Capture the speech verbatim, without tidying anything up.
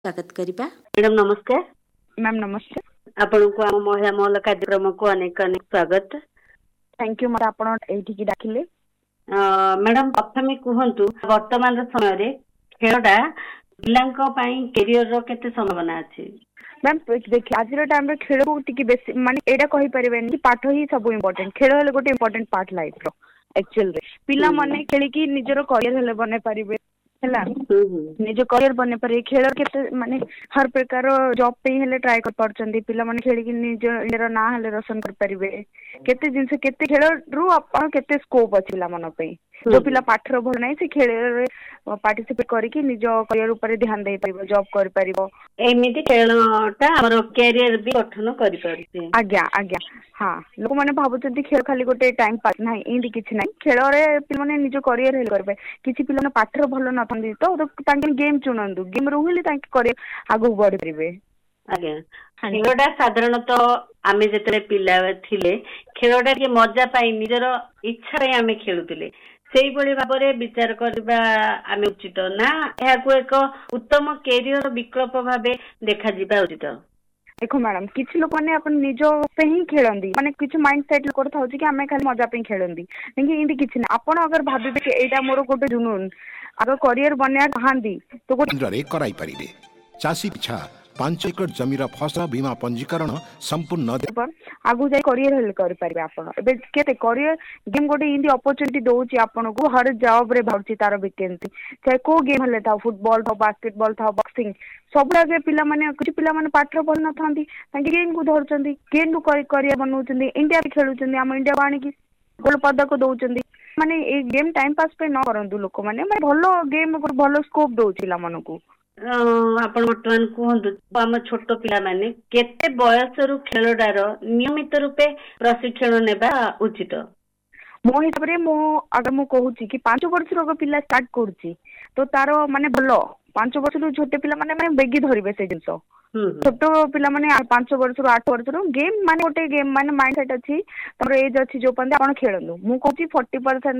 स्वागत करिबा। मैडम नमस्कार। मैम नमस्ते। आपनको आम महिला महल कार्यक्रम को अनेक अनेक स्वागत। थैंक यू मत आपण एठी की डाकिले। मैडम प्रथमे कहंतु वर्तमान समय रे खेलडा पिलांको पई करियर रो केते संभावना अछि? मैम देखिए आज टाइम रे खेल को टिकी बेसी माने एडा कहि परिबेन कि पाठ ही सब इम्पोर्टेंट खेल हेले गोटे इम्पोर्टेंट पार्ट लाइफ रो एक्चुअल रे पिला माने खेली की निजरो करियर हेले बने परिबे हैला निज करियर बने पारे खेल केते माने हर प्रकार जॉब पे हेले ट्राई कर परचंदी पिला माने खेली की निज इंडिया ना हेले रोशन कर परिबे केते जिंस केते खेल रु अपन केते स्कोप अछि ला मन पे जो पिला पाठर भल नाही से खेल रे पार्टिसिपेट करी की निज करियर ऊपर ध्यान दे परिबो जॉब कर परिबो एमिति खेलटा हमर करियर भी गठन करि परछे। आज्ञा आज्ञा हां लोक माने भाबुचंती खेल खाली गोटे टाइम पास नाही इंदी किछि नाही खेल रे पिला माने निज करियर हेल करबे किछि पिला माने पाठर भल न थंदी तो तांके गेम चुनंदु गेम रोहिली तांके करियर आगु बढ़ि परिबे। आज्ञा खेलटा साधारणतः आमे जेतरे पिला थिले खेलटा के मजा पाई निजर इच्छा रे आमे खेलुतिले सेही बळी भाबरे विचार करबा आमे उचित ना एहा को एक उत्तम करियर विकल्प भाबे देखा जिबा उचित? देखो मैडम किछि लोक माने अपन निजो पे ही खेलंदी माने किछि माइंड सेट करथा होची कि हमें खाली मजा पे खेलंदी लेकिन इंदी किछि ना आपण अगर भाबिबे कि एटा मोर गोटे जुनून अगर करियर बनया चाहंदी तो गोटे कराई परिबे चासी पिछा पांच एकड़ जमीर फसल बीमा पंजीकरण संपूर्ण आगु जाय करियर हेल कर परिबे आपण एबे केते करियर गेम गोटे इंदी अपॉर्चुनिटी दोची आपण को हर जॉब रे भाउची तार वैकेंसी चाहे को गेम हेले था फुटबॉल था बास्केटबॉल था बॉक्सिंग सब लगे पिला माने कुछ पिला माने पाठर बोल न थांदी तांके गेम को धरचंदी गेम को करियर बनौचंदी इंडिया रे खेलुचंदी हम इंडिया बाणी की गोल पदक दउचंदी माने ए गेम टाइम पास पे न करंदु लोक माने माने भलो गेम को भलो स्कोप दउचिला मन को आपण वर्तमान कहतु आम छोट पिला माने केते बयस रु खेलडार नियमित रूपे प्रशिक्षण नेबा उचित? मो हिसाब रे मो अगर मु कहूची कि पांच वर्ष रो पिला स्टार्ट करूची तो तारो माने भलो पांच वर्ष रु छोटे पिला माने माने बेगी धरिबे से जिंसो छोट पिला माने पांच वर्ष रु आठ वर्ष रु गेम माने गोटे गेम माने माइंड सेट अछि तमरो एज अछि जो पंदे आपण खेलंदु मु कहूची चालीस परसेंट